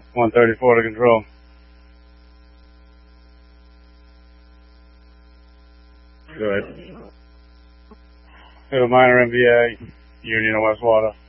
134 to control. Good. We have a minor MVA, Union of Westwater.